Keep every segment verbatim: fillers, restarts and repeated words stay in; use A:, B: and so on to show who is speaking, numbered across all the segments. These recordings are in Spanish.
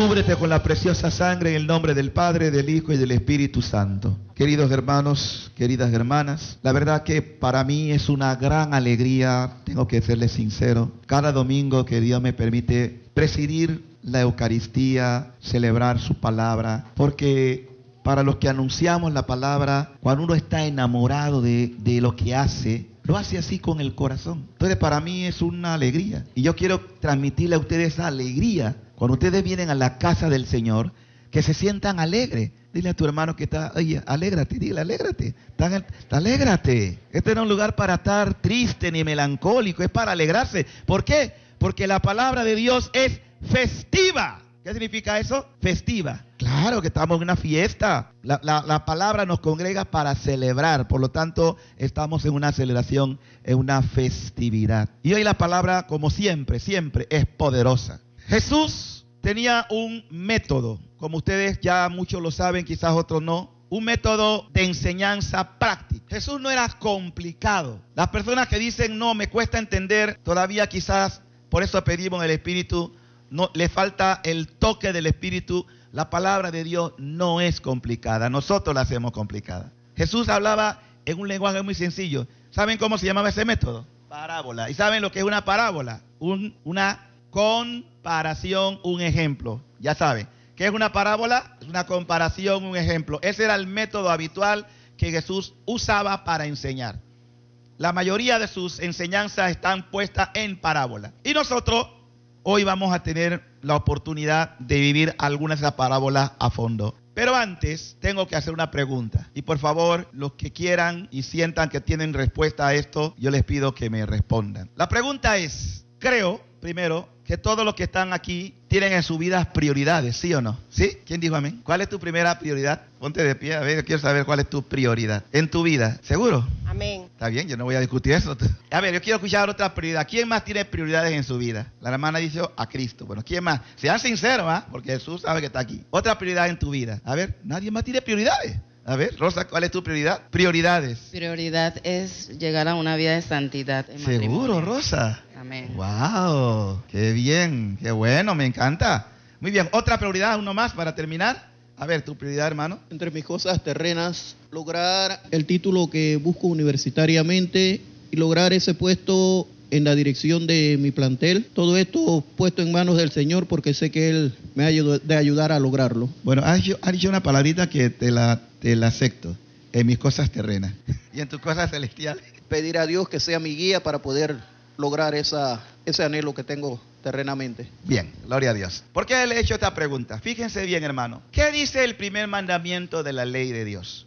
A: Cúbrete con la preciosa sangre en el nombre del Padre, del Hijo y del Espíritu Santo. Queridos hermanos, queridas hermanas, la verdad que para mí es una gran alegría, tengo que serles sincero, cada domingo que Dios me permite presidir la Eucaristía, celebrar su palabra, porque para los que anunciamos la palabra, cuando uno está enamorado de, de lo que hace, lo hace así con el corazón. Entonces para mí es una alegría. Y yo quiero transmitirle a ustedes esa alegría. Cuando ustedes vienen a la casa del Señor, que se sientan alegres. Dile a tu hermano que está, oye, alégrate, dile, alégrate. Tan, alégrate. Este no es un lugar para estar triste ni melancólico, es para alegrarse. ¿Por qué? Porque la palabra de Dios es festiva. ¿Qué significa eso? Festiva. Claro que estamos en una fiesta. La, la, la palabra nos congrega para celebrar. Por lo tanto, estamos en una celebración, en una festividad. Y hoy la palabra, como siempre, siempre es poderosa. Jesús tenía un método, como ustedes ya muchos lo saben, quizás otros no. Un método de enseñanza práctica. Jesús no era complicado. Las personas que dicen, no, me cuesta entender, todavía quizás, por eso pedimos el Espíritu, no, le falta el toque del Espíritu. La palabra de Dios no es complicada, nosotros la hacemos complicada. Jesús hablaba en un lenguaje muy sencillo. ¿Saben cómo se llamaba ese método? Parábola. ¿Y saben lo que es una parábola? Un, una comparación, un ejemplo. Ya saben, ¿qué es una parábola? Es una comparación, un ejemplo. Ese era el método habitual que Jesús usaba para enseñar. La mayoría de sus enseñanzas están puestas en parábola. Y nosotros hoy vamos a tener la oportunidad de vivir algunas de esas parábolas a fondo. Pero antes tengo que hacer una pregunta. Y por favor, los que quieran y sientan que tienen respuesta a esto, yo les pido que me respondan. La pregunta es, creo, primero, que todos los que están aquí tienen en su vida prioridades, ¿sí o no? ¿Sí? ¿Quién dijo amén? ¿Cuál es tu primera prioridad? Ponte de pie, a ver, yo quiero saber cuál es tu prioridad en tu vida. ¿Seguro?
B: Amén.
A: Está bien, yo no voy a discutir eso. A ver, yo quiero escuchar otra prioridad. ¿Quién más tiene prioridades en su vida? La hermana dice a Cristo. Bueno, ¿quién más? Sean sinceros, ¿ah? Porque Jesús sabe que está aquí. Otra prioridad en tu vida. A ver, nadie más tiene prioridades. A ver, Rosa, ¿cuál es tu prioridad? Prioridades.
B: Prioridad es llegar a una vida de santidad. En
A: ¿Seguro,
B: matrimonio.
A: Rosa?
B: Amén.
A: Wow, qué bien, qué bueno, me encanta. Muy bien, otra prioridad, uno más para terminar. A ver, tu prioridad, hermano.
C: Entre mis cosas terrenas, lograr el título que busco universitariamente y lograr ese puesto en la dirección de mi plantel. Todo esto puesto en manos del Señor porque sé que Él me ha de ayudar a lograrlo.
A: Bueno, has dicho, has dicho una palabrita que te la, te la acepto. En mis cosas terrenas. ¿Y en tus cosas celestiales?
C: Pedir a Dios que sea mi guía para poder lograr esa, ese anhelo que tengo terrenamente.
A: Bien, gloria a Dios. ¿Por qué le he hecho esta pregunta? Fíjense bien, hermano. ¿Qué dice el primer mandamiento de la ley de Dios?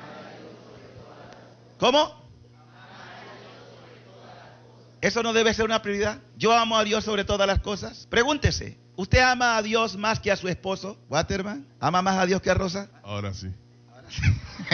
A: ¿Cómo? ¿Eso no debe ser una prioridad? ¿Yo amo a Dios sobre todas las cosas? Pregúntese, ¿usted ama a Dios más que a su esposo, Waterman? ¿Ama más a Dios que a Rosa?
D: Ahora sí.
A: Ahora sí.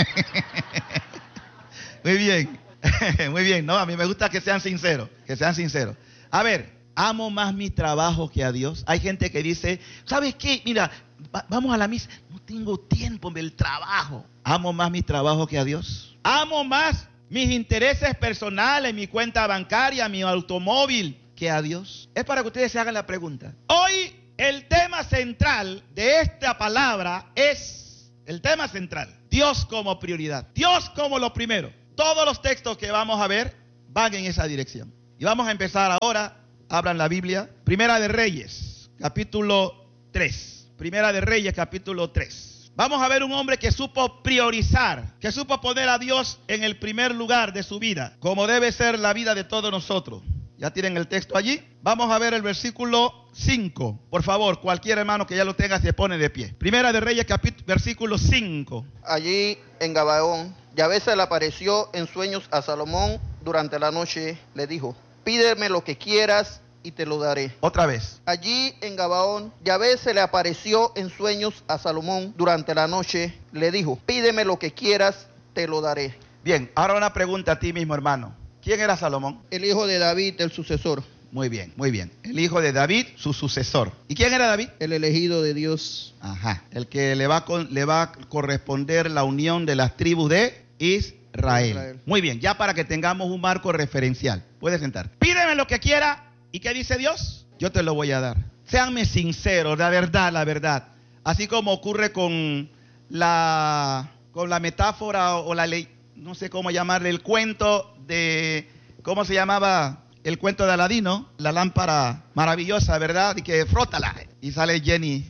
A: Muy bien, muy bien. No, a mí me gusta que sean sinceros, que sean sinceros. A ver, ¿amo más mi trabajo que a Dios? Hay gente que dice, ¿sabes qué? Mira, va, vamos a la misa. No tengo tiempo del trabajo. ¿Amo más mi trabajo que a Dios? ¿Amo más mis intereses personales, mi cuenta bancaria, mi automóvil que a Dios? Es para que ustedes se hagan la pregunta. Hoy el tema central de esta palabra es el tema central. Dios como prioridad. Dios como lo primero. Todos los textos que vamos a ver van en esa dirección. Y vamos a empezar ahora. Abran la Biblia. Primera de Reyes, capítulo tres. Primera de Reyes, capítulo tres. Vamos a ver un hombre que supo priorizar, que supo poner a Dios en el primer lugar de su vida, como debe ser la vida de todos nosotros. ¿Ya tienen el texto allí? Vamos a ver el versículo cinco. Por favor, cualquier hermano que ya lo tenga se pone de pie. Primera de Reyes, capítulo, versículo cinco.
C: Allí en Gabaón, Yahvé se le apareció en sueños a Salomón durante la noche. Le dijo, pídeme lo que quieras y te lo daré.
A: Otra vez.
C: Allí en Gabaón, Yahvé se le apareció en sueños a Salomón durante la noche. Le dijo, pídeme lo que quieras, te lo daré.
A: Bien, ahora una pregunta a ti mismo, hermano. ¿Quién era Salomón?
C: El hijo de David, el sucesor.
A: Muy bien, muy bien. El hijo de David, su sucesor. ¿Y quién era David?
C: El elegido de Dios.
A: Ajá. El que le va a, con, le va a corresponder la unión de las tribus de Israel. Israel. Muy bien, ya para que tengamos un marco referencial. Puedes sentar. Pídeme lo que quiera. ¿Y qué dice Dios? Yo te lo voy a dar. Séanme sinceros, la verdad, la verdad. Así como ocurre con la, con la metáfora o la ley, no sé cómo llamarle, el cuento de, ¿cómo se llamaba? El cuento de Aladino, la lámpara maravillosa, ¿verdad? Y que frótala y sale Jenny.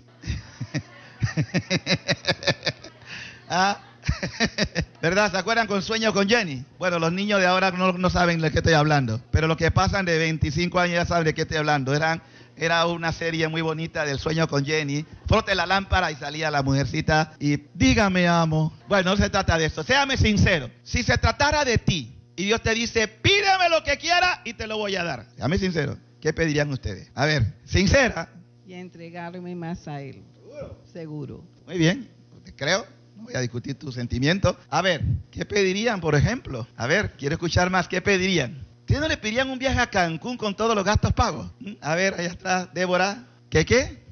A: ¿Ah? ¿Verdad? ¿Se acuerdan con Sueño con Jenny? Bueno, los niños de ahora no, no saben de qué estoy hablando, pero los que pasan de veinticinco años ya saben de qué estoy hablando. Eran, era una serie muy bonita del Sueño con Jenny. Frote la lámpara y salía la mujercita y dígame, amo. Bueno, no se trata de eso. Séame sincero. Si se tratara de ti y Dios te dice, pídeme lo que quiera y te lo voy a dar. Séame sincero. ¿Qué pedirían ustedes? A ver, sincera.
D: Y entregarme más a Él.
A: ¿Seguro?
D: Seguro.
A: Muy bien, te creo. No voy a discutir tus sentimientos. A ver, ¿qué pedirían, por ejemplo? A ver, quiero escuchar más. ¿Qué pedirían? ¿Ustedes no le pedirían un viaje a Cancún con todos los gastos pagos? ¿Mm? A ver, allá está Débora. ¿Qué qué?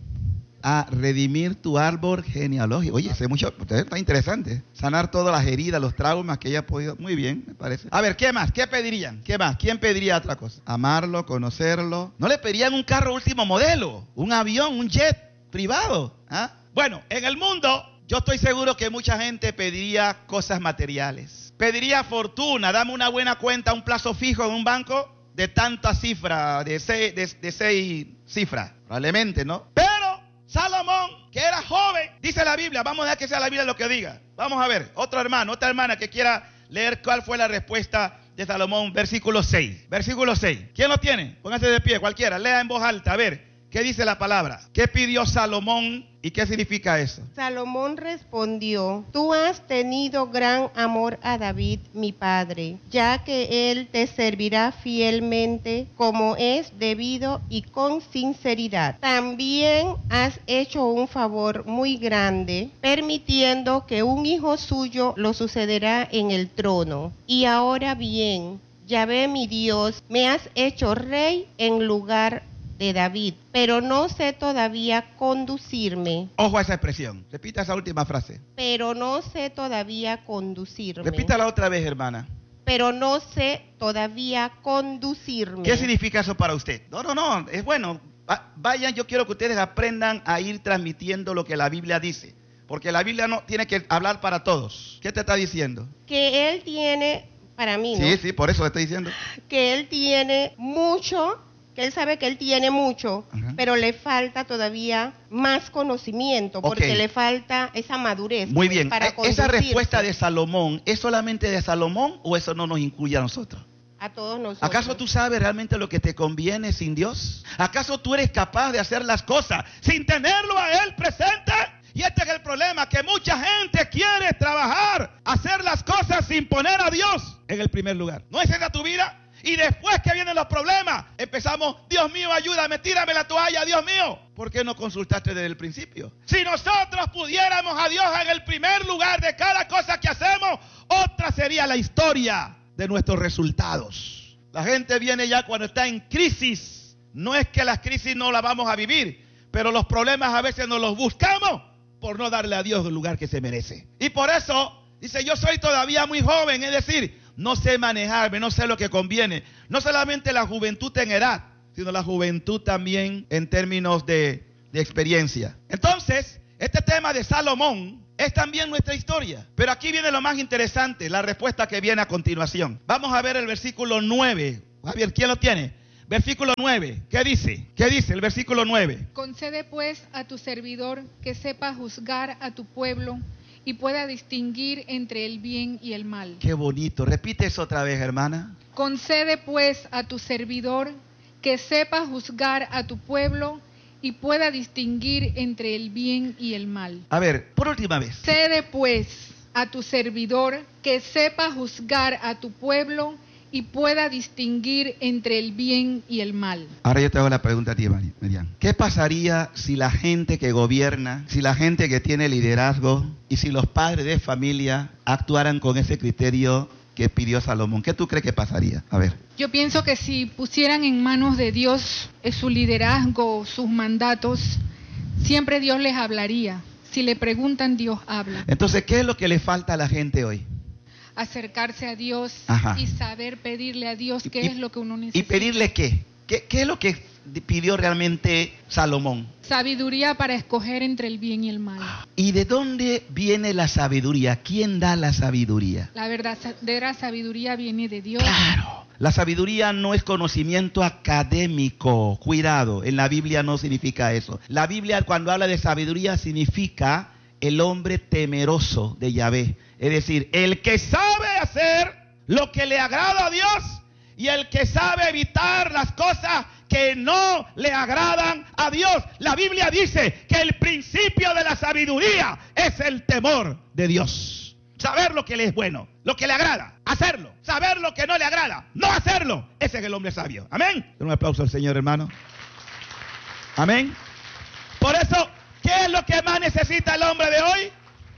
A: A redimir tu árbol genealógico. Oye, sé mucho, está interesante. Sanar todas las heridas, los traumas que ella ha podido. Muy bien, me parece. A ver, ¿qué más? ¿Qué pedirían? ¿Qué más? ¿Quién pediría otra cosa? Amarlo, conocerlo. ¿No le pedirían un carro último modelo? ¿Un avión, un jet privado? ¿Ah? Bueno, en el mundo, yo estoy seguro que mucha gente pediría cosas materiales. Pediría fortuna, dame una buena cuenta, un plazo fijo en un banco de tanta cifra, de seis, de, de seis cifras, probablemente, ¿no? Pero Salomón, que era joven, dice la Biblia, vamos a dejar que sea la Biblia lo que diga. Vamos a ver, otro hermano, otra hermana que quiera leer cuál fue la respuesta de Salomón, versículo seis. Versículo seis. ¿Quién lo tiene? Póngase de pie, cualquiera, lea en voz alta, a ver, ¿qué dice la palabra? ¿Qué pidió Salomón y qué significa eso?
E: Salomón respondió, tú has tenido gran amor a David, mi padre, ya que él te servirá fielmente como es debido y con sinceridad. También has hecho un favor muy grande, permitiendo que un hijo suyo lo sucederá en el trono. Y ahora bien, Yahvé mi Dios, me has hecho rey en lugar de David, pero no sé todavía conducirme.
A: Ojo a esa expresión. Repita esa última frase.
E: Pero no sé todavía conducirme.
A: Repítala otra vez, hermana.
E: Pero no sé todavía conducirme.
A: ¿Qué significa eso para usted? No, no, no, es bueno. Vayan, yo quiero que ustedes aprendan a ir transmitiendo lo que la Biblia dice. Porque la Biblia no tiene que hablar para todos. ¿Qué te está diciendo?
E: Que él tiene, para mí, ¿no?
A: Sí, sí, por eso le estoy diciendo.
E: Que él tiene mucho, que él sabe que él tiene mucho,
A: Ajá.
E: pero le falta todavía más conocimiento, porque
A: Okay.
E: le falta esa madurez.
A: Muy
E: pues,
A: bien.
E: para
A: Esa
E: conducirse.
A: respuesta de Salomón, ¿es solamente de Salomón o eso no nos incluye a nosotros?
E: A todos nosotros.
A: ¿Acaso tú sabes realmente lo que te conviene sin Dios? ¿Acaso tú eres capaz de hacer las cosas sin tenerlo a Él presente? Y este es el problema, que mucha gente quiere trabajar, hacer las cosas sin poner a Dios en el primer lugar. ¿No es esa tu vida? Y después que vienen los problemas, empezamos, Dios mío, ayúdame, tírame la toalla, Dios mío. ¿Por qué no consultaste desde el principio? Si nosotros pudiéramos a Dios en el primer lugar de cada cosa que hacemos, otra sería la historia de nuestros resultados. La gente viene ya cuando está en crisis. No es que las crisis no las vamos a vivir, pero los problemas a veces nos los buscamos por no darle a Dios el lugar que se merece. Y por eso, dice, yo soy todavía muy joven, es decir, no sé manejarme, no sé lo que conviene. No solamente la juventud en edad, sino la juventud también en términos de, de experiencia. Entonces, este tema de Salomón es también nuestra historia. Pero aquí viene lo más interesante, la respuesta que viene a continuación. Vamos a ver el versículo nueve. Javier, ¿quién lo tiene? Versículo nueve. ¿Qué dice? ¿Qué dice el versículo nueve?
F: Concede pues a tu servidor que sepa juzgar a tu pueblo y pueda distinguir entre el bien y el mal.
A: Qué bonito. Repite eso otra vez, hermana.
F: Concede pues a tu servidor que sepa juzgar a tu pueblo y pueda distinguir entre el bien y el mal.
A: A ver, por última vez.
F: Concede pues a tu servidor que sepa juzgar a tu pueblo y pueda distinguir entre el bien y el mal.
A: Ahora yo te hago la pregunta a ti, Marian. ¿Qué pasaría si la gente que gobierna, si la gente que tiene liderazgo y si los padres de familia actuaran con ese criterio que pidió Salomón? ¿Qué tú crees que pasaría? A ver.
F: Yo pienso que si pusieran en manos de Dios eh, su liderazgo, sus mandatos, siempre Dios les hablaría. Si le preguntan, Dios habla.
A: Entonces, ¿qué es lo que le falta a la gente hoy?
F: Acercarse a Dios.
A: Ajá.
F: Y saber pedirle a Dios qué
A: y,
F: es lo que uno necesita.
A: ¿Y pedirle qué? ¿Qué, qué es lo que pidió realmente Salomón?
F: Sabiduría para escoger entre el bien y el mal.
A: ¿Y de dónde viene la sabiduría? ¿Quién da la sabiduría?
F: La verdadera sabiduría viene de Dios.
A: Claro. La sabiduría no es conocimiento académico. Cuidado, en la Biblia no significa eso. La Biblia, cuando habla de sabiduría, significa el hombre temeroso de Yahvé. Es decir, el que sabe hacer lo que le agrada a Dios y el que sabe evitar las cosas que no le agradan a Dios. La Biblia dice que el principio de la sabiduría es el temor de Dios. Saber lo que le es bueno, lo que le agrada, hacerlo. Saber lo que no le agrada, no hacerlo. Ese es el hombre sabio. Amén. Un aplauso al Señor, hermano. Amén. Por eso, ¿qué es lo que más necesita el hombre de hoy?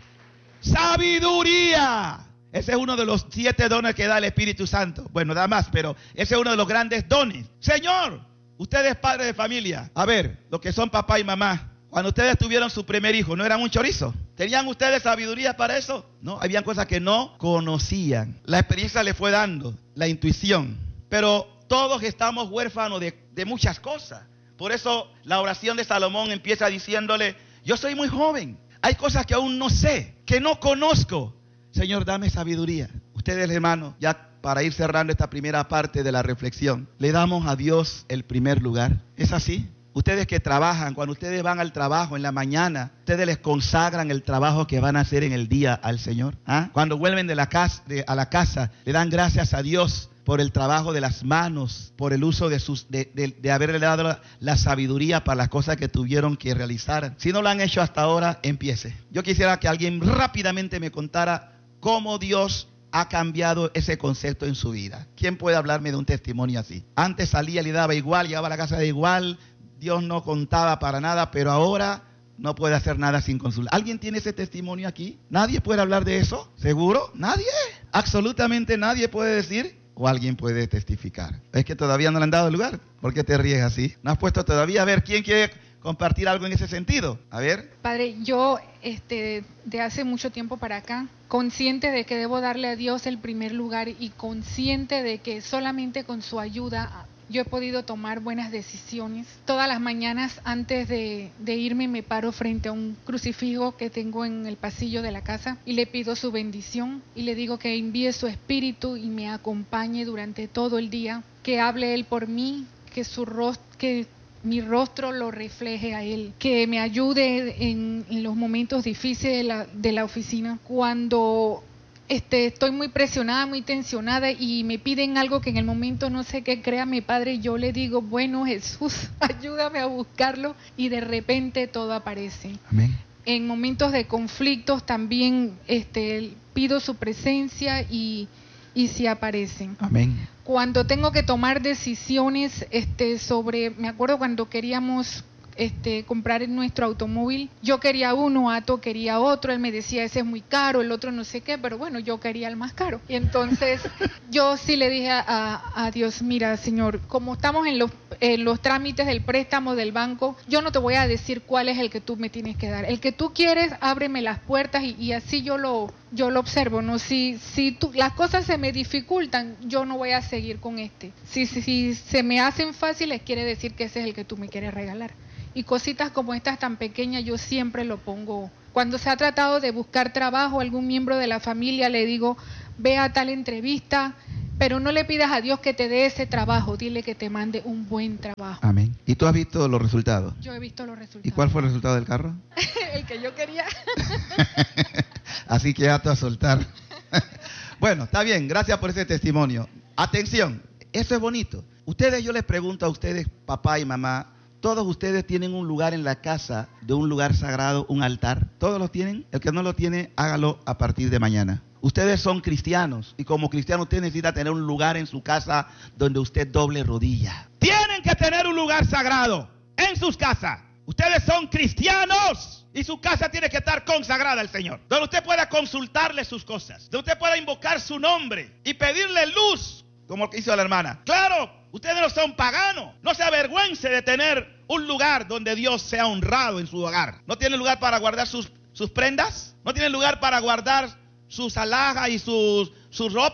A: Sabiduría. Ese es uno de los siete dones que da el Espíritu Santo. Bueno, da más, pero ese es uno de los grandes dones. Señor, ustedes padres de familia, a ver, los que son papá y mamá, cuando ustedes tuvieron su primer hijo, ¿no eran un chorizo? ¿Tenían ustedes sabiduría para eso? No, habían cosas que no conocían. La experiencia le fue dando, la intuición. Pero todos estamos huérfanos de, de muchas cosas. Por eso la oración de Salomón empieza diciéndole, yo soy muy joven, hay cosas que aún no sé, que no conozco. Señor, dame sabiduría. Ustedes, hermanos, ya para ir cerrando esta primera parte de la reflexión, le damos a Dios el primer lugar. ¿Es así? Ustedes que trabajan, cuando ustedes van al trabajo en la mañana, ustedes les consagran el trabajo que van a hacer en el día al Señor. ¿Ah? Cuando vuelven de la casa, de, a la casa, le dan gracias a Dios por el trabajo de las manos, por el uso de sus, de, de, de haberle dado la, la sabiduría para las cosas que tuvieron que realizar. Si no lo han hecho hasta ahora, empiece. Yo quisiera que alguien rápidamente me contara cómo Dios ha cambiado ese concepto en su vida. ¿Quién puede hablarme de un testimonio así? Antes salía, le daba igual, llegaba a la casa de igual, Dios no contaba para nada, pero ahora no puede hacer nada sin consultar. ¿Alguien tiene ese testimonio aquí? ¿Nadie puede hablar de eso? ¿Seguro? ¿Nadie? Absolutamente nadie puede decir, o alguien puede testificar. Es que todavía no le han dado lugar. ¿Por qué te ríes así? ¿No has puesto todavía? A ver, ¿quién quiere compartir algo en ese sentido? A ver.
F: Padre, yo este, de hace mucho tiempo para acá, consciente de que debo darle a Dios el primer lugar y consciente de que solamente con su ayuda yo he podido tomar buenas decisiones. Todas las mañanas antes de, de irme me paro frente a un crucifijo que tengo en el pasillo de la casa y le pido su bendición y le digo que envíe su espíritu y me acompañe durante todo el día, que hable Él por mí, que su rostro, que mi rostro lo refleje a Él, que me ayude en, en los momentos difíciles de la, de la oficina. Cuando Este, estoy muy presionada, muy tensionada y me piden algo que en el momento no sé qué, créame, Padre, yo le digo, bueno, Jesús, ayúdame a buscarlo y de repente todo aparece.
A: Amén.
F: En momentos de conflictos también este, pido su presencia y, y sí aparecen.
A: Amén.
F: Cuando tengo que tomar decisiones este, sobre, me acuerdo cuando queríamos Este, comprar nuestro automóvil, yo quería uno, Ato quería otro, él me decía ese es muy caro, el otro no sé qué, pero bueno, yo quería el más caro. Y entonces yo sí le dije a, a Dios, mira Señor, como estamos en los, en los trámites del préstamo del banco, yo no te voy a decir cuál es el que tú me tienes que dar, el que tú quieres, ábreme las puertas y, y así yo lo, yo lo observo, ¿no? Si, si tú, las cosas se me dificultan, yo no voy a seguir con este. Si, si, si se me hacen fáciles, quiere decir que ese es el que tú me quieres regalar. Y cositas como estas tan pequeñas yo siempre lo pongo. Cuando se ha tratado de buscar trabajo, algún miembro de la familia le digo, ve a tal entrevista, pero no le pidas a Dios que te dé ese trabajo, dile que te mande un buen trabajo.
A: Amén. ¿Y tú has visto los resultados?
F: Yo he visto los resultados.
A: ¿Y cuál fue el resultado del carro?
F: El que yo quería.
A: Así que ya te a soltar. Bueno, está bien, gracias por ese testimonio. Atención, eso es bonito. Ustedes, yo les pregunto a ustedes, papá y mamá, ¿todos ustedes tienen un lugar en la casa, de un lugar sagrado, un altar? ¿Todos lo tienen? El que no lo tiene, hágalo a partir de mañana. Ustedes son cristianos y como cristiano usted necesita tener un lugar en su casa donde usted doble rodilla. Tienen que tener un lugar sagrado en sus casas. Ustedes son cristianos y su casa tiene que estar consagrada al Señor. Donde usted pueda consultarle sus cosas, donde usted pueda invocar su nombre y pedirle luz, como lo que hizo la hermana. Claro, ustedes no son paganos. No se avergüence de tener un lugar donde Dios sea honrado en su hogar. ¿No tiene lugar para guardar sus, sus prendas? ¿No tiene lugar para guardar sus alhajas y sus, su ropa?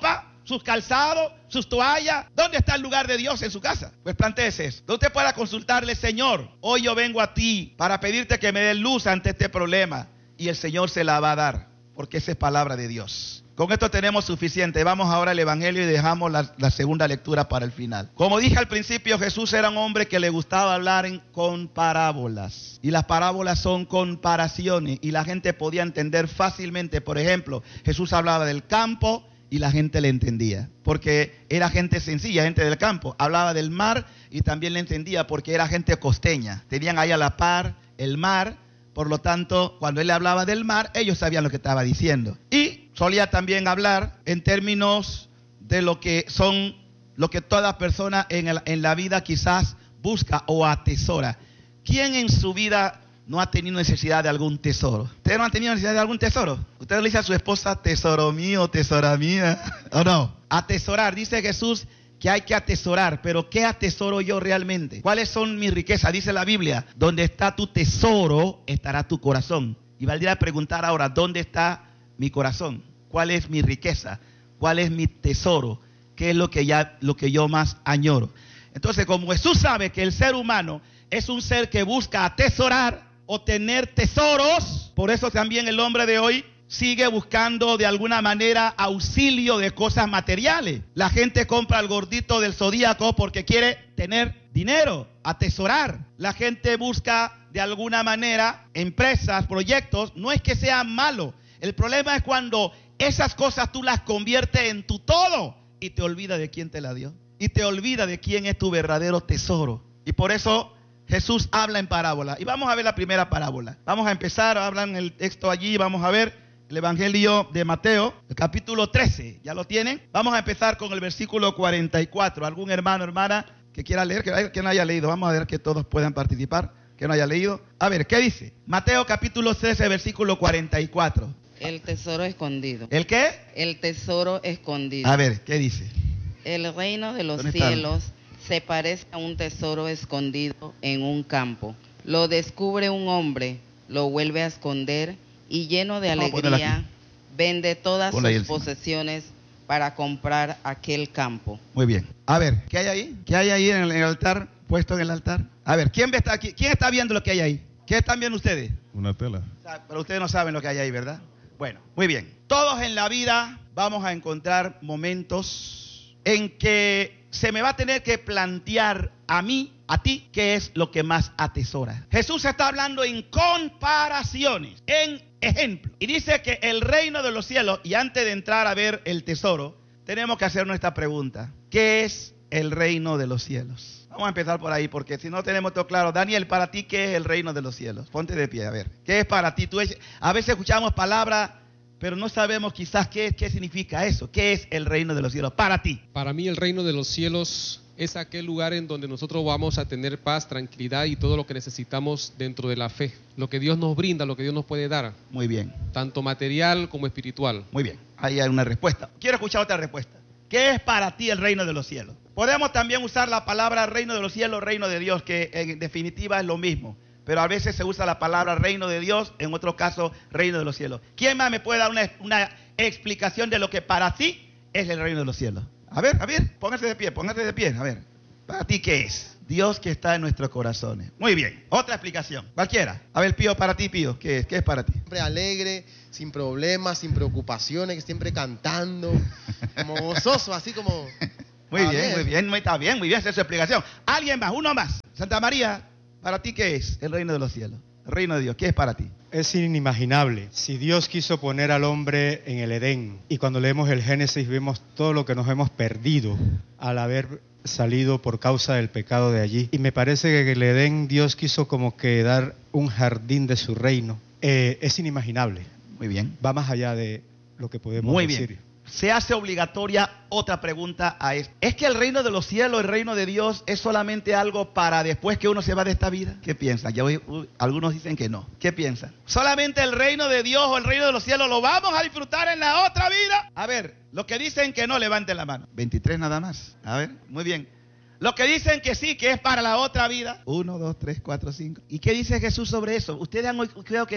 A: sus calzados, sus toallas. ¿Dónde está el lugar de Dios en su casa? Pues plantéese eso. Donde usted pueda consultarle, Señor, hoy yo vengo a ti para pedirte que me des luz ante este problema. Y el Señor se la va a dar, porque esa es palabra de Dios. Con esto tenemos suficiente. Vamos ahora al Evangelio y dejamos la, la segunda lectura para el final. Como dije al principio, Jesús era un hombre que le gustaba hablar en, con parábolas. Y las parábolas son comparaciones y la gente podía entender fácilmente. Por ejemplo, Jesús hablaba del campo y la gente le entendía, porque era gente sencilla, gente del campo. Hablaba del mar y también le entendía porque era gente costeña. Tenían ahí a la par el mar. Por lo tanto, cuando él hablaba del mar, ellos sabían lo que estaba diciendo. Y solía también hablar en términos de lo que son, lo que toda persona en, el, en la vida quizás busca o atesora. ¿Quién en su vida no ha tenido necesidad de algún tesoro? ¿Ustedes no han tenido necesidad de algún tesoro? Usted le dice a su esposa, tesoro mío, tesora mía, ¿o no? Atesorar, dice Jesús, que hay que atesorar, pero ¿qué atesoro yo realmente? ¿Cuáles son mis riquezas? Dice la Biblia, donde está tu tesoro, estará tu corazón. Y valdría preguntar ahora, ¿dónde está mi corazón? ¿Cuál es mi riqueza? ¿Cuál es mi tesoro? ¿Qué es lo que, ya, lo que yo más añoro? Entonces, como Jesús sabe que el ser humano es un ser que busca atesorar o tener tesoros, por eso también el hombre de hoy sigue buscando de alguna manera auxilio de cosas materiales. La gente compra el gordito del zodíaco porque quiere tener dinero, atesorar. La gente busca de alguna manera empresas, proyectos. No es que sea malo. El problema es cuando esas cosas tú las conviertes en tu todo y te olvidas de quién te la dio. Y te olvidas de quién es tu verdadero tesoro. Y por eso Jesús habla en parábola. Y vamos a ver la primera parábola. Vamos a empezar, hablan el texto allí, vamos a ver el Evangelio de Mateo, el capítulo trece, ¿ya lo tienen? Vamos a empezar con el versículo cuarenta y cuatro. ¿Algún hermano, hermana que quiera leer, que, que no haya leído? Vamos a ver que todos puedan participar, que no haya leído. A ver, ¿qué dice? Mateo capítulo trece, versículo cuarenta y cuatro.
B: El tesoro escondido.
A: ¿El qué?
B: El tesoro escondido.
A: A ver, ¿qué dice?
B: El reino de los
A: ¿Dónde está?
B: cielos se parece a un tesoro escondido en un campo. Lo descubre un hombre, lo vuelve a esconder y lleno de
A: Vamos a ponerla
B: alegría
A: aquí.
B: vende todas
A: Ponla ahí
B: sus
A: encima.
B: posesiones para comprar aquel campo.
A: Muy bien. A ver, ¿qué hay ahí? ¿Qué hay ahí en el, en el altar? Puesto en el altar. A ver, ¿quién está aquí? ¿Quién está viendo lo que hay ahí? ¿Qué están viendo ustedes?
G: Una tela.
A: O sea, pero ustedes no saben lo que hay ahí, ¿verdad? Bueno, muy bien. Todos en la vida vamos a encontrar momentos en que se me va a tener que plantear a mí, a ti, qué es lo que más atesora. Jesús está hablando en comparaciones, en ejemplo. Y dice que el reino de los cielos, y antes de entrar a ver el tesoro, tenemos que hacernos esta pregunta. ¿Qué es el reino de los cielos? Vamos a empezar por ahí, porque si no tenemos todo claro. Daniel, para ti, ¿qué es el reino de los cielos? Ponte de pie, a ver. ¿Qué es para ti? Tú, a veces escuchamos palabras, pero no sabemos quizás qué, qué significa eso. ¿Qué es el reino de los cielos para ti?
H: Para mí el reino de los cielos es aquel lugar en donde nosotros vamos a tener paz, tranquilidad y todo lo que necesitamos dentro de la fe. Lo que Dios nos brinda, lo que Dios nos puede dar,
A: Muy bien,
H: tanto material como espiritual.
A: muy bien. Ahí hay una respuesta. Quiero escuchar otra respuesta. ¿Qué es para ti el reino de los cielos? Podemos también usar la palabra reino de los cielos, reino de Dios, que en definitiva es lo mismo. Pero a veces se usa la palabra reino de Dios, en otro caso reino de los cielos. ¿Quién más me puede dar una, una explicación de lo que para ti es el reino de los cielos? A ver, a ver, póngase de pie, póngase de pie. A ver, ¿para ti qué es? Dios que está en nuestros corazones. Muy bien, otra explicación, cualquiera. A ver, Pío, para ti, Pío, ¿qué es? ¿Qué es para ti?
I: Siempre alegre, sin problemas, sin preocupaciones, siempre cantando, como gozoso, así como...
A: Muy
I: Ah,
A: bien,
I: bien.
A: muy bien, muy, está bien, muy bien, esa es su explicación. Alguien más, uno más. Santa María, ¿para ti qué es el reino de los cielos? El reino de Dios, ¿qué es para ti?
J: Es inimaginable. Si Dios quiso poner al hombre en el Edén y cuando leemos el Génesis vemos todo lo que nos hemos perdido al haber salido por causa del pecado de allí. Y me parece que en el Edén Dios quiso como que dar un jardín de su reino. Eh, es inimaginable.
A: Muy bien.
J: Va más allá de lo que podemos
A: Muy
J: decir.
A: bien. Se hace obligatoria otra pregunta a esto. ¿Es que el reino de los cielos, el reino de Dios, es solamente algo para después que uno se va de esta vida? ¿Qué piensan? Ya hoy, uh, algunos dicen que no. ¿Qué piensan? ¿Solamente el reino de Dios o el reino de los cielos lo vamos a disfrutar en la otra vida? A ver, los que dicen que no, levanten la mano. veintitrés nada más. A ver, muy bien. Los que dicen que sí, que es para la otra vida. Uno, dos, tres, cuatro, cinco. ¿Y qué dice Jesús sobre eso? Ustedes han oído, creo que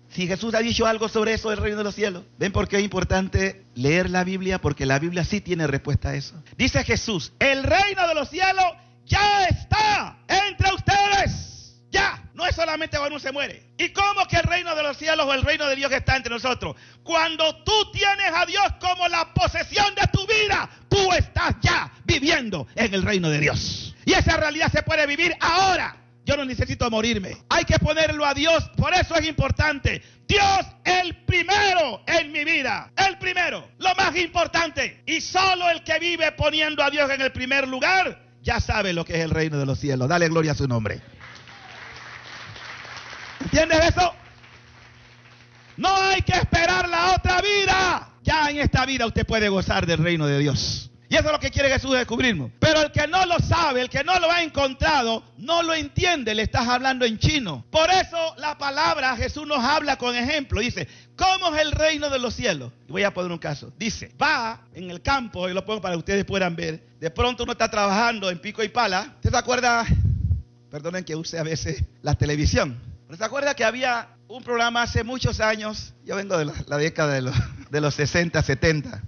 A: Si Jesús ha dicho algo sobre eso del reino de los cielos. ¿Ven por qué es importante leer la Biblia? Porque la Biblia sí tiene respuesta a eso. Dice Jesús, el reino de los cielos ya está entre ustedes. Ya, no es solamente cuando uno se muere. ¿Y cómo que el reino de los cielos o el reino de Dios está entre nosotros? Cuando tú tienes a Dios como la posesión de tu vida, tú estás ya viviendo en el reino de Dios. Y esa realidad se puede vivir ahora. Yo no necesito morirme. Hay que ponerlo a Dios. Por eso es importante. Dios el primero en mi vida. El primero. Lo más importante. Y solo el que vive poniendo a Dios en el primer lugar, ya sabe lo que es el reino de los cielos. Dale gloria a su nombre. ¿Entiendes eso? No hay que esperar la otra vida. Ya en esta vida usted puede gozar del reino de Dios. Y eso es lo que quiere Jesús descubrirnos. Pero el que no lo sabe, el que no lo ha encontrado, no lo entiende. Le estás hablando en chino. Por eso la palabra, Jesús nos habla con ejemplo. Dice, ¿cómo es el reino de los cielos? Y voy a poner un caso. Dice, va en el campo, y lo pongo para que ustedes puedan ver. De pronto uno está trabajando en pico y pala. ¿Usted se acuerda? Perdonen que use a veces la televisión. ¿Pero se acuerda que había un programa hace muchos años? Yo vengo de la, la década de los, de los sesenta, setenta.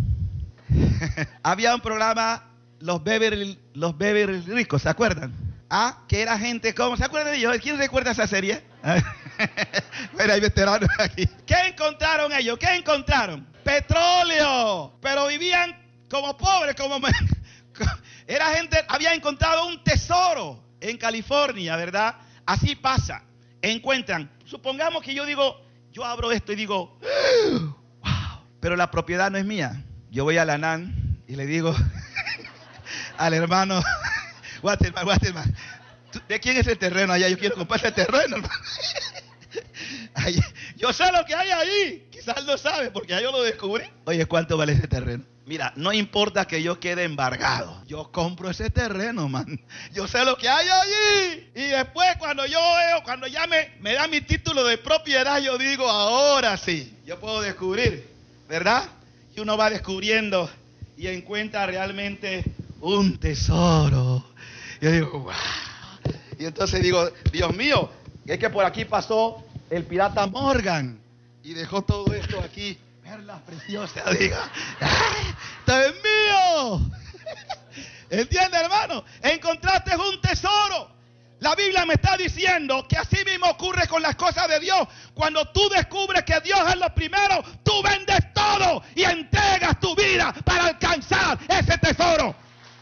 A: Había un programa, los Beverly, los Beverly Ricos, ¿se acuerdan? Ah, que era gente como, ¿se acuerdan de ellos? ¿Quién recuerda esa serie? Bueno, hay veteranos aquí. ¿Qué encontraron ellos? ¿Qué encontraron? Petróleo. Pero vivían como pobres, como... Era gente, había encontrado un tesoro en California, ¿verdad? Así pasa. Encuentran, supongamos que yo digo, yo abro esto y digo, wow, pero la propiedad no es mía. Yo voy a la N A N y le digo al hermano, Waterman, Waterman, ¿de quién es el terreno allá? Yo quiero comprar ese terreno, hermano. Ay, yo sé lo que hay ahí. Quizás no sabe porque ya yo lo descubrí. Oye, ¿cuánto vale ese terreno? Mira, no importa que yo quede embargado. Yo compro ese terreno, man. Yo sé lo que hay allí. Y después cuando yo veo, cuando ya me, me da mi título de propiedad, yo digo, ahora sí, yo puedo descubrir, ¿verdad? Y uno va descubriendo y encuentra realmente un tesoro. Yo digo, wow. Y entonces digo, Dios mío, es que por aquí pasó el pirata Morgan y dejó todo esto aquí. Perlas preciosas, diga. ¡Esto es mío! ¿Entiendes, hermano? Encontraste un tesoro. La Biblia me está diciendo que así mismo ocurre con las cosas de Dios. Cuando tú descubres que Dios es lo primero, tú vendes todo y entregas tu vida para alcanzar ese tesoro.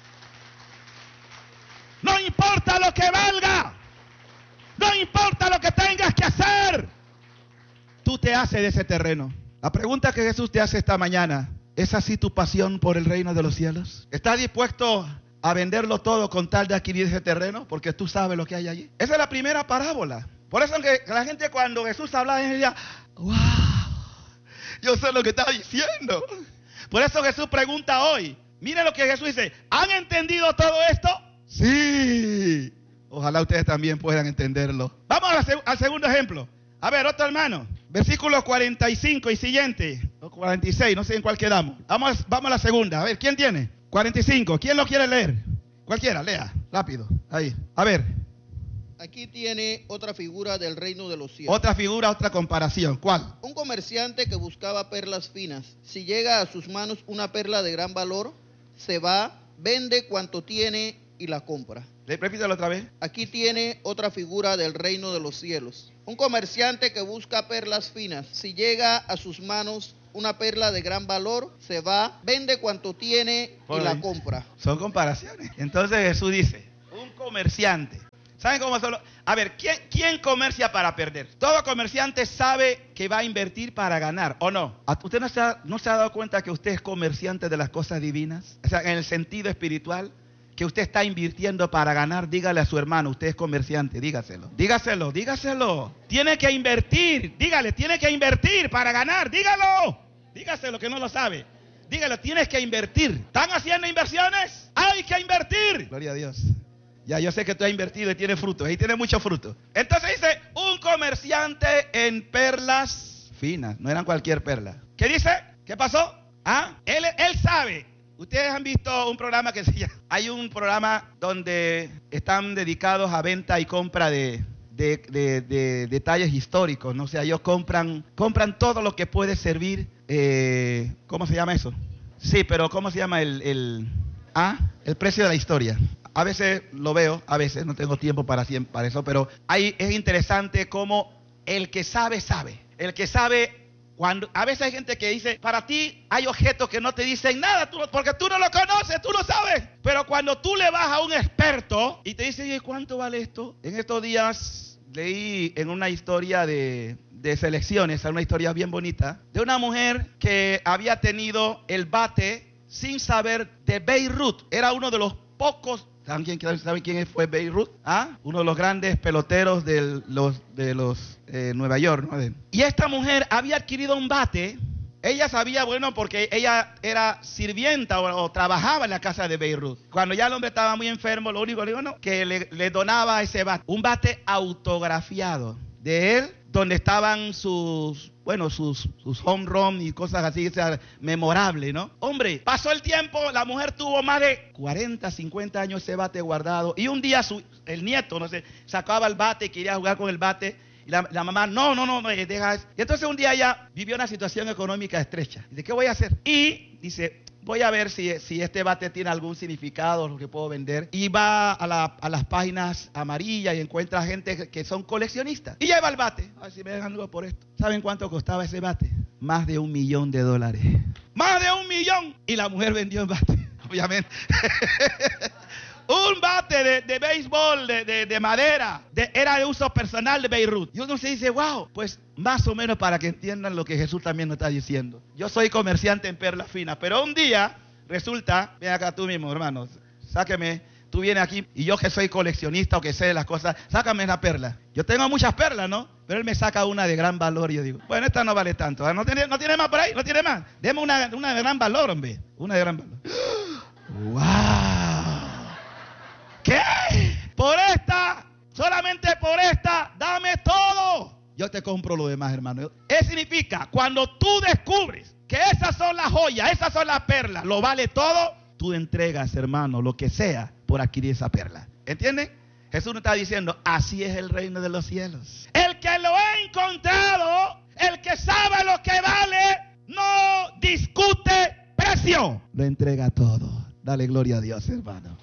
A: No importa lo que valga. No importa lo que tengas que hacer. Tú te haces de ese terreno. La pregunta que Jesús te hace esta mañana, ¿es así tu pasión por el reino de los cielos? ¿Estás dispuesto a venderlo todo con tal de adquirir ese terreno? Porque tú sabes lo que hay allí. Esa es la primera parábola. Por eso que la gente cuando Jesús hablaba, decía, wow, yo sé lo que está diciendo. Por eso Jesús pregunta hoy, miren lo que Jesús dice, ¿han entendido todo esto? Sí. Ojalá ustedes también puedan entenderlo. Vamos al, seg al segundo ejemplo. A ver, otro hermano. Versículos cuarenta y cinco y siguiente. O cuarenta y seis, no sé en cuál quedamos. Vamos, vamos a la segunda. A ver, ¿quién tiene? cuarenta y cinco. ¿Quién lo quiere leer? Cualquiera, lea. Rápido. Ahí. A ver.
C: Aquí tiene otra figura del reino de los cielos.
A: Otra figura, otra comparación. ¿Cuál?
C: Un comerciante que buscaba perlas finas. Si llega a sus manos una perla de gran valor, se va, vende cuanto tiene y la compra.
A: Repítelo otra vez.
C: Aquí tiene otra figura del reino de los cielos. Un comerciante que busca perlas finas. Si llega a sus manos una perla de gran valor, se va, vende cuanto tiene y la compra.
A: Son comparaciones. Entonces Jesús dice, un comerciante. ¿Saben cómo son los? A ver, ¿quién, ¿quién comercia para perder? Todo comerciante sabe que va a invertir para ganar, ¿o no? ¿Usted no se ha, no se ha dado cuenta que usted es comerciante de las cosas divinas? O sea, en el sentido espiritual, que usted está invirtiendo para ganar. Dígale a su hermano, usted es comerciante, dígaselo. Dígaselo, dígaselo. Tiene que invertir, dígale, tiene que invertir para ganar, dígalo. Dígaselo que no lo sabe. Dígalo, tienes que invertir. ¿Están haciendo inversiones? Hay que invertir. Gloria a Dios. Ya, yo sé que tú has invertido y tiene frutos, ahí tiene mucho fruto. Entonces dice, un comerciante en perlas finas, no eran cualquier perla. ¿Qué dice? ¿Qué pasó? ¿Ah? Él, él sabe. Ustedes han visto un programa que se llama, hay un programa donde están dedicados a venta y compra de, de, de, de detalles históricos, ¿no? O sea, ellos compran, compran todo lo que puede servir, eh, ¿cómo se llama eso? Sí, pero ¿cómo se llama el, el, ah, el precio de la historia? A veces lo veo, a veces no tengo tiempo para, para eso, pero ahí es interesante cómo el que sabe, sabe. El que sabe, cuando a veces hay gente que dice, para ti hay objetos que no te dicen nada, tú, porque tú no lo conoces, tú lo sabes. Pero cuando tú le vas a un experto y te dice, ¿y cuánto vale esto? En estos días leí en una historia de, de selecciones, una historia bien bonita, de una mujer que había tenido el bate sin saber de Beirut. Era uno de los pocos. ¿Saben quién, ¿saben quién fue Beirut? ¿Ah? Uno de los grandes peloteros de los, de los eh, Nueva York, ¿no? Y esta mujer había adquirido un bate. Ella sabía, bueno, porque ella era sirvienta o, o trabajaba en la casa de Beirut. Cuando ya el hombre estaba muy enfermo, lo único bueno, que le, le donaba ese bate. Un bate autografiado de él, donde estaban sus, bueno, sus, sus home run y cosas así, o sea, memorable, ¿no? Hombre, pasó el tiempo, la mujer tuvo más de cuarenta, cincuenta años ese bate guardado. Y un día su, el nieto, no sé, sacaba el bate y quería jugar con el bate. Y la, la mamá, no, no, no, no, deja eso. Y entonces un día ella vivió una situación económica estrecha. Dice, ¿qué voy a hacer? Y dice, voy a ver si, si este bate tiene algún significado, lo que puedo vender. Y va a, la, a las páginas amarillas y encuentra gente que, que son coleccionistas. Y lleva el bate. A ver si me dejan algo por esto. ¿Saben cuánto costaba ese bate? Más de un millón de dólares. ¡Más de un millón! Y la mujer vendió el bate, obviamente. Un bate de, de béisbol, de, de, de madera, de, era de uso personal de Beirut. Y uno se dice, wow, pues más o menos para que entiendan lo que Jesús también nos está diciendo. Yo soy comerciante en perlas finas, pero un día resulta, ven acá tú mismo, hermano, sáqueme, tú vienes aquí y yo que soy coleccionista o que sé las cosas, sácame la perla. Yo tengo muchas perlas, ¿no? Pero él me saca una de gran valor y yo digo, bueno, esta no vale tanto, ¿no tiene, no tiene más por ahí? ¿No tiene más? Deme una, una de gran valor, hombre, una de gran valor. ¡Wow! ¿Qué? Por esta, solamente por esta, dame todo. Yo te compro lo demás, hermano. Eso significa, cuando tú descubres que esas son las joyas, esas son las perlas, lo vale todo, tú entregas, hermano, lo que sea por adquirir esa perla. ¿Entienden? Jesús nos está diciendo, así es el reino de los cielos. El que lo ha encontrado, el que sabe lo que vale, no discute precio. Lo entrega todo. Dale gloria a Dios, hermano.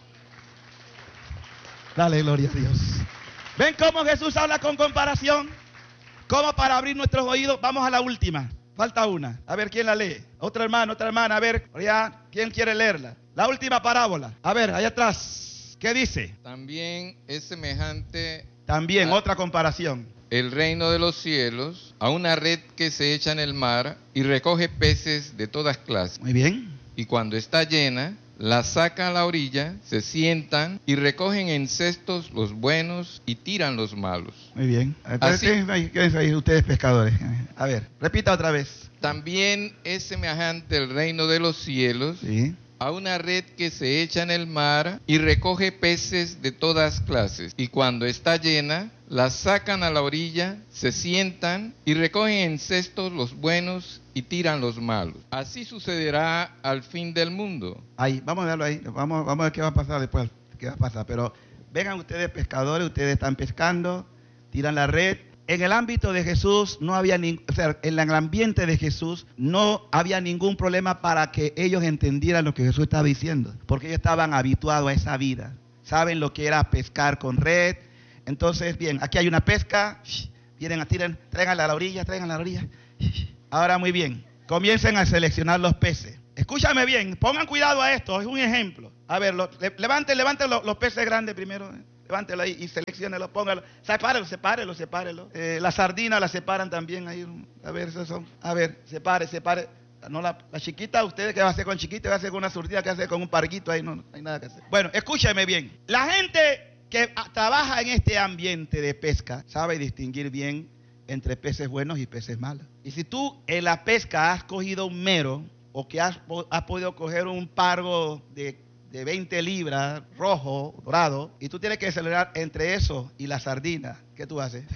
A: Dale gloria a Dios. ¿Ven cómo Jesús habla con comparación? ¿Cómo para abrir nuestros oídos? Vamos a la última. Falta una. A ver, ¿quién la lee? Otra hermana, otra hermana. A ver, ya, ¿quién quiere leerla? La última parábola. A ver, allá atrás. ¿Qué dice?
G: También es semejante.
A: También,
G: a
A: otra comparación.
G: El reino de los cielos a una red que se echa en el mar y recoge peces de todas clases.
A: Muy bien.
G: Y cuando está llena, la sacan a la orilla, se sientan y recogen en cestos los buenos y tiran los malos.
A: Muy bien.
G: Así,
A: ¿Qué ahí ustedes pescadores? A ver, repita otra vez.
G: También es semejante el reino de los cielos
A: Sí.
G: a una red que se echa en el mar y recoge peces de todas clases. Y cuando está llena, la sacan a la orilla, se sientan y recogen en cestos los buenos y tiran los malos. Así sucederá al fin del mundo.
A: Ahí, vamos a verlo ahí. Vamos, vamos a ver qué va a pasar después. ¿Qué va a pasar? Pero vengan ustedes pescadores, ustedes están pescando, tiran la red. En el ámbito de Jesús no había ningún, o sea, en el ambiente de Jesús no había ningún problema para que ellos entendieran lo que Jesús estaba diciendo, porque ellos estaban habituados a esa vida. Saben lo que era pescar con red. Entonces, bien, aquí hay una pesca, vienen a tirar, tráiganla a la orilla, tráiganla a la orilla. Ahora muy bien, comiencen a seleccionar los peces. Escúchame bien, pongan cuidado a esto, es un ejemplo. A ver, lo, le, levanten, levanten los, los peces grandes primero. Levántelo ahí y selecciónelo, póngalo. Sepárelo, sepárelo, sepárelo. Eh, la sardina la separan también ahí. A ver, esos son. A ver, separe, separe. No, la, la chiquita, ustedes, ¿qué va a hacer con chiquita? ¿Qué va a hacer con una surdina? ¿Qué va a hacer con un parguito? Ahí no, no hay nada que hacer. Bueno, escúcheme bien. La gente que a, trabaja en este ambiente de pesca sabe distinguir bien entre peces buenos y peces malos. Y si tú en la pesca has cogido un mero o que has, has podido coger un pargo de de veinte libras, rojo, dorado, y tú tienes que acelerar entre eso y la sardina, ¿qué tú haces?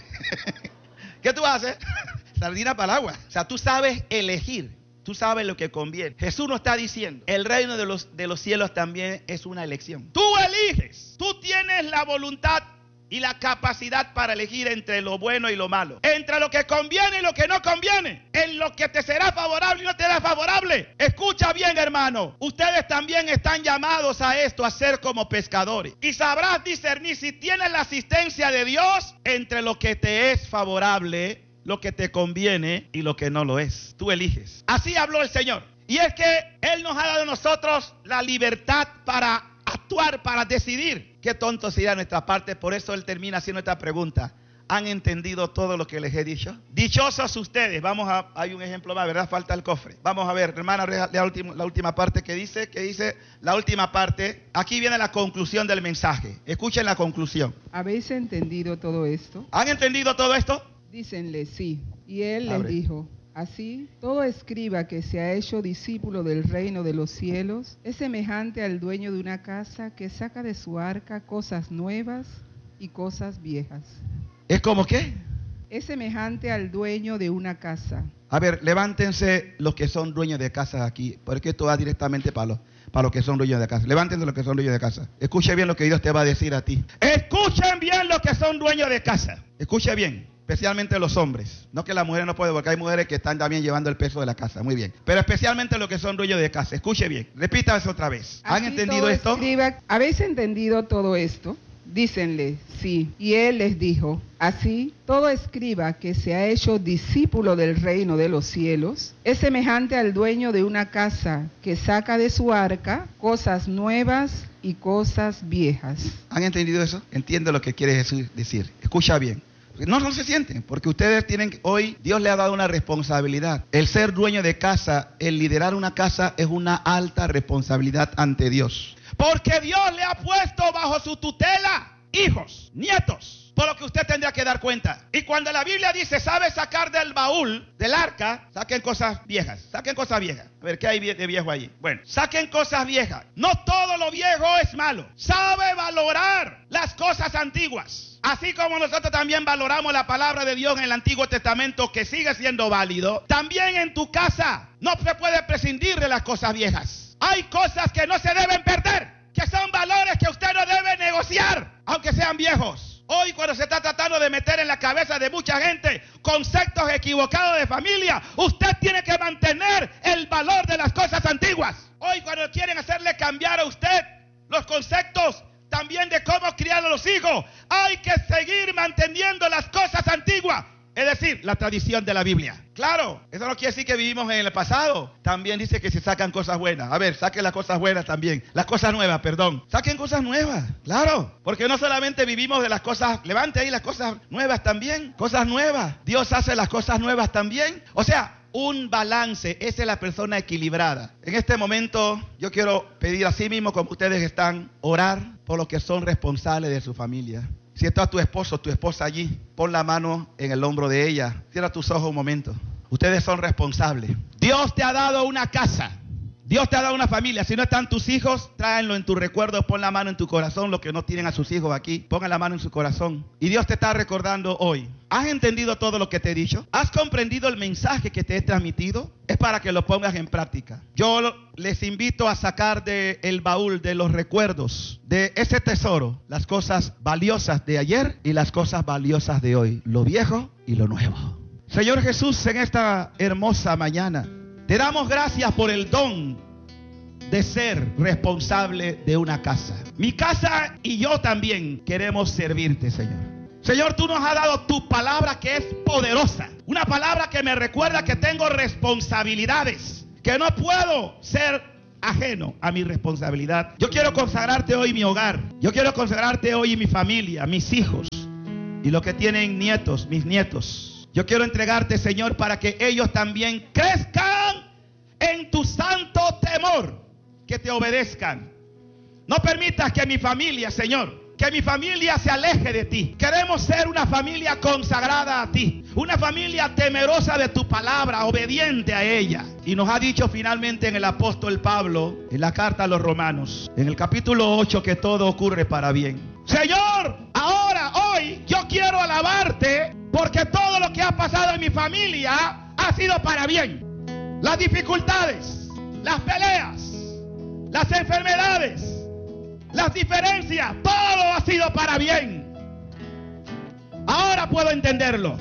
A: ¿Qué tú haces? Sardina para el agua. O sea, tú sabes elegir, tú sabes lo que conviene. Jesús nos está diciendo, el reino de los, de los cielos también es una elección. Tú eliges, tú tienes la voluntad y la capacidad para elegir entre lo bueno y lo malo, entre lo que conviene y lo que no conviene, en lo que te será favorable y no te será favorable. Escucha bien, hermano, ustedes también están llamados a esto, a ser como pescadores, y sabrás discernir si tienes la asistencia de Dios entre lo que te es favorable, lo que te conviene y lo que no lo es. Tú eliges. Así habló el Señor. Y es que Él nos ha dado a nosotros la libertad para actuar, para decidir. Qué tonto sería nuestra parte. Por eso Él termina haciendo esta pregunta. ¿Han entendido todo lo que les he dicho? Dichosos ustedes. Vamos a, hay un ejemplo más, ¿verdad? Falta el cofre. Vamos a ver, hermana, lea la última, la última parte que dice, que dice la última parte. Aquí viene la conclusión del mensaje. Escuchen la conclusión.
D: ¿Habéis entendido todo esto?
A: ¿Han entendido todo esto?
D: Dícenle sí. Y él
A: Abre.
D: les dijo: así, todo escriba que se ha hecho discípulo del reino de los cielos es semejante al dueño de una casa que saca de su arca cosas nuevas y cosas viejas.
A: ¿Es como qué?
D: Es semejante al dueño de una casa.
A: A ver, levántense los que son dueños de casa aquí, porque esto va directamente para los, para los que son dueños de casa. Levántense los que son dueños de casa. Escuche bien lo que Dios te va a decir a ti. Escuchen bien los que son dueños de casa. Escuche bien. Especialmente los hombres, no que las mujeres no pueden, porque hay mujeres que están también llevando el peso de la casa, muy bien, pero especialmente los que son dueños de casa. Escuche bien, repita eso otra vez. ¿Han
D: Así
A: entendido
D: todo
A: esto?
D: escriba, ¿habéis entendido todo esto? Dícenle sí. Y él les dijo: así, todo escriba que se ha hecho discípulo del reino de los cielos es semejante al dueño de una casa que saca de su arca cosas nuevas y cosas viejas.
A: ¿Han entendido eso? Entiende lo que quiere Jesús decir. Escucha bien. No, no se sienten, porque ustedes tienen, hoy Dios le ha dado una responsabilidad. El ser dueño de casa, el liderar una casa es una alta responsabilidad ante Dios. Porque Dios le ha puesto bajo su tutela hijos, nietos, por lo que usted tendría que dar cuenta. Y cuando la Biblia dice, sabe sacar del baúl, del arca, saquen cosas viejas, saquen cosas viejas. A ver, ¿qué hay de viejo allí? Bueno, saquen cosas viejas. No todo lo viejo es malo. Sabe valorar las cosas antiguas. Así como nosotros también valoramos la palabra de Dios en el Antiguo Testamento, que sigue siendo válido, también en tu casa no se puede prescindir de las cosas viejas. Hay cosas que no se deben perder, que son valores que usted no debe negociar, aunque sean viejos. Hoy, cuando se está tratando de meter en la cabeza de mucha gente conceptos equivocados de familia, usted tiene que mantener el valor de las cosas antiguas. Hoy, cuando quieren hacerle cambiar a usted los conceptos también de cómo criar a los hijos, hay que seguir manteniendo las cosas antiguas, es decir, la tradición de la Biblia. Claro, eso no quiere decir que vivimos en el pasado. También dice que se sacan cosas buenas. A ver, saquen las cosas buenas también. Las cosas nuevas, perdón. Saquen cosas nuevas, claro. Porque no solamente vivimos de las cosas, levante ahí las cosas nuevas también. Cosas nuevas. Dios hace las cosas nuevas también. O sea, un balance. Esa es la persona equilibrada. En este momento yo quiero pedir a sí mismo, como ustedes están, orar por los que son responsables de su familia. Si está tu esposo o tu esposa allí, pon la mano en el hombro de ella. Cierra tus ojos un momento. Ustedes son responsables. Dios te ha dado una casa. Dios te ha dado una familia. Si no están tus hijos, tráenlo en tu recuerdo. Pon la mano en tu corazón. Los que no tienen a sus hijos aquí, pongan la mano en su corazón. Y Dios te está recordando hoy. ¿Has entendido todo lo que te he dicho? ¿Has comprendido el mensaje que te he transmitido? Es para que lo pongas en práctica. Yo les invito a sacar del baúl de los recuerdos, de ese tesoro, las cosas valiosas de ayer y las cosas valiosas de hoy. Lo viejo y lo nuevo. Señor Jesús, en esta hermosa mañana, te damos gracias por el don de ser responsable de una casa. Mi casa y yo también queremos servirte, Señor. Señor, tú nos has dado tu palabra que es poderosa. Una palabra que me recuerda que tengo responsabilidades, que no puedo ser ajeno a mi responsabilidad. Yo quiero consagrarte hoy mi hogar. Yo quiero consagrarte hoy mi familia, mis hijos y los que tienen nietos, mis nietos. Yo quiero entregarte, Señor, para que ellos también crezcan en tu santo temor, que te obedezcan. No permitas que mi familia, Señor, que mi familia se aleje de ti. Queremos ser una familia consagrada a ti, una familia temerosa de tu palabra, obediente a ella. Y nos ha dicho finalmente en el apóstol Pablo, en la carta a los Romanos, en el capítulo ocho, que todo ocurre para bien. Señor, ahora, hoy, yo quiero alabarte, porque todo lo que ha pasado en mi familia ha sido para bien. Las dificultades, las peleas, las enfermedades, las diferencias, todo ha sido para bien. Ahora puedo entenderlo.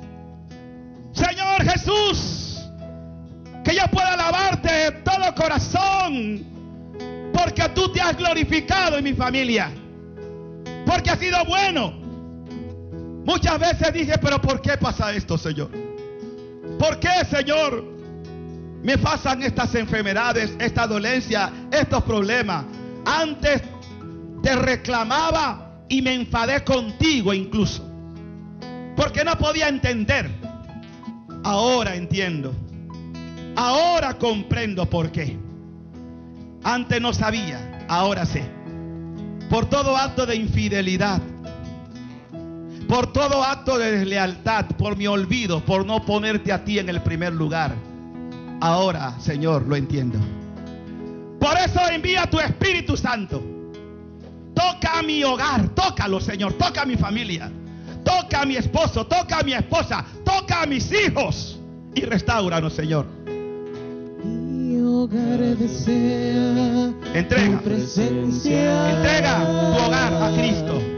A: Señor Jesús, que yo pueda alabarte de todo corazón, porque tú te has glorificado en mi familia, porque has sido bueno. Muchas veces dije, pero ¿por qué pasa esto, Señor? ¿Por qué, Señor, me pasan estas enfermedades, esta dolencia, estos problemas? Antes te reclamaba y me enfadé contigo incluso, porque no podía entender. Ahora entiendo. Ahora comprendo por qué. Antes no sabía, ahora sé. Por todo acto de infidelidad, por todo acto de deslealtad, por mi olvido, por no ponerte a ti en el primer lugar. Ahora, Señor, lo entiendo. Por eso envía tu Espíritu Santo. Toca a mi hogar, tócalo, Señor, toca a mi familia, toca a mi esposo, toca a mi esposa, toca a mis hijos y restáuranos, Señor.
K: Mi hogar desea
A: Entrega,
K: tu presencia.
A: entrega tu hogar a Cristo.